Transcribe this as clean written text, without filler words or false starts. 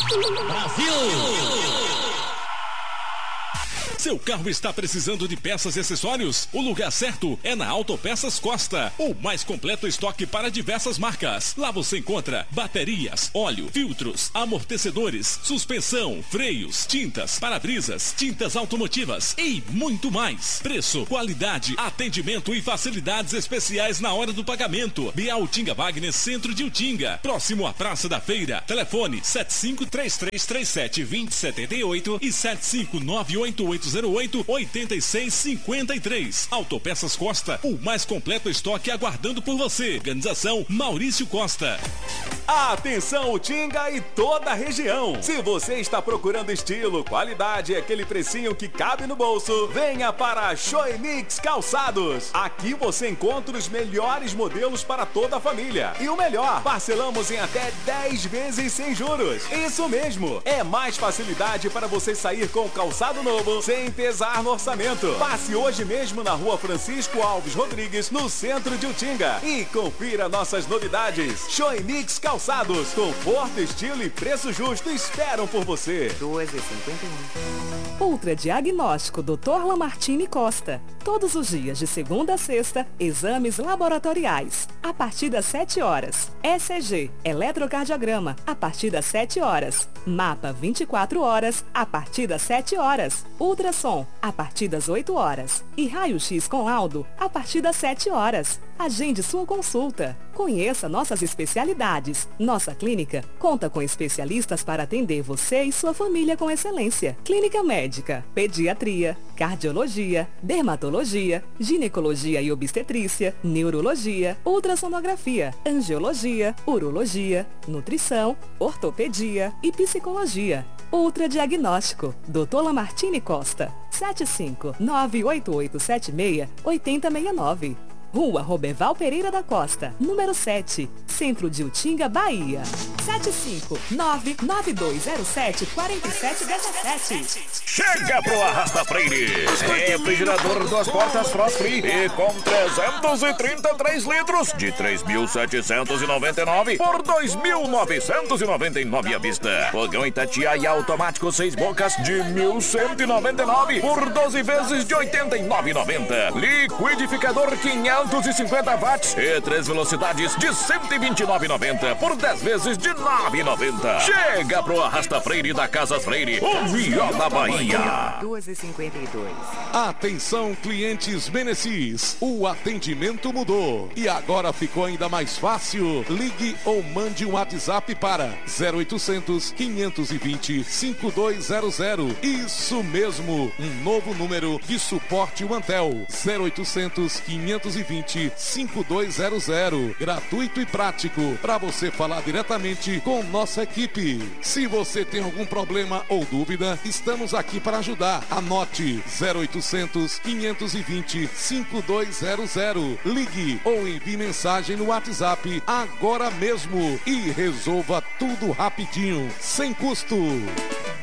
Seu carro está precisando de peças e acessórios? O lugar certo é na Autopeças Costa, o mais completo estoque para diversas marcas. Lá você encontra baterias, óleo, filtros, amortecedores, suspensão, freios, tintas, para-brisas, tintas automotivas e muito mais. Preço, qualidade, atendimento e facilidades especiais na hora do pagamento. Bial Utinga Wagner, centro de Utinga, próximo à Praça da Feira. Telefone 7533372078 e 7598808-8653. Autopeças Costa, o mais completo estoque aguardando por você. Organização Maurício Costa. Atenção Utinga e toda a região. Se você está procurando estilo, qualidade e aquele precinho que cabe no bolso, venha para a Choemix Calçados. Aqui você encontra os melhores modelos para toda a família. E o melhor, parcelamos em até 10 vezes sem juros. Isso mesmo, é mais facilidade para você sair com calçado novo sem pesar no orçamento. Passe hoje mesmo na Rua Francisco Alves Rodrigues, no centro de Utinga, e confira nossas novidades. Choemix Calçados, conforto, estilo e preço justo esperam por você. 2,51. Ultra Diagnóstico Dr. Lamartine Costa. Todos os dias de segunda a sexta, exames laboratoriais. A partir das 7 horas. ECG, eletrocardiograma, a partir das 7 horas. Mapa 24 horas, a partir das 7 horas. Ultrassom, a partir das 8 horas. E raio-x com laudo, a partir das 7 horas. Agende sua consulta. Conheça nossas especialidades. Nossa clínica conta com especialistas para atender você e sua família com excelência. Clínica médica, pediatria, cardiologia, dermatologia, ginecologia e obstetrícia, neurologia, ultrassonografia, angiologia, urologia, nutrição, ortopedia e psicologia. Ultradiagnóstico, Dr. Lamartine Costa, 7598876-8069. Rua Roberval Pereira da Costa, número 7, Centro de Utinga, Bahia. 75992074717. Chega pro Arrasta Freire! Refrigerador 2 portas Frost Free e com 333 litros de 3.799 por 2.999 à vista. Fogão Itatiaia automático 6 bocas de 1.199 por 12 vezes de 89,90. Liquidificador 550 watts e 3 velocidades de 129,90 por 10 vezes de 9,90. Chega pro Arrasta Freire da Casas Freire, o Viol da Bahia. 2,52. Atenção, clientes Benecis, o atendimento mudou e agora ficou ainda mais fácil. Ligue ou mande um WhatsApp para 0800 520 5200. Isso mesmo, um novo número de suporte Antel. 0800 520 5200. Gratuito e prático para você falar diretamente com nossa equipe. Se você tem algum problema ou dúvida, estamos aqui para ajudar. Anote 0800 520 5200. Ligue ou envie mensagem no WhatsApp agora mesmo e resolva tudo rapidinho, sem custo.